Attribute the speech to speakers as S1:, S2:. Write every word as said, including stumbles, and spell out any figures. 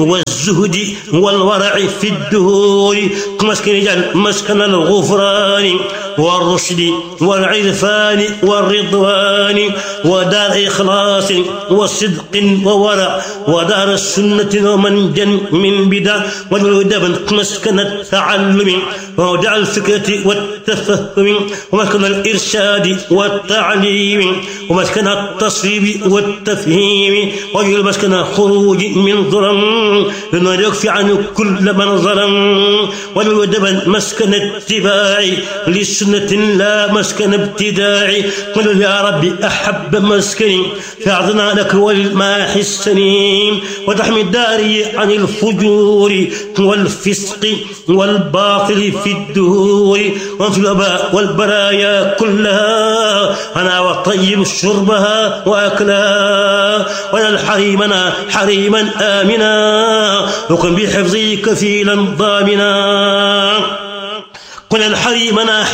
S1: والزهد والورع في الدهور مسكن اجعل مسكن الغفران والرشد والعرفان والرضوان ودار إخلاص وصدق وورع ودار السنة ومنجا من بدع والهدى مسكن التعلم وودع الفكرة والتفهم ومسكن الإرشاد والتعليم ومسكن التصويب والتفهيم وجعل مسكن الخروج من ظلم لما يكفي عنه كل من ظلم والهدى مسكن اتباع للسنة لا مسكن ابتداع قل يا ربي أحب مسكني فأعطنا لك والماح السليم وتحمي الداري عن الفجور والفسق والباطل في الدهور وفي الوباء والبرايا كلها أنا والطيب شربها وأكلها ولا الحريمنا حريما آمنا وكن بحفظي كفيلا ضامنا قل الحريمنا